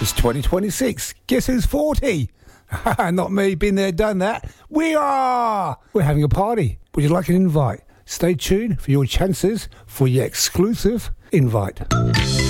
It's 2026. Guess who's 40? Not me, been there, done that. We're having a party. Would you like an invite? Stay tuned for your chances for your exclusive invite.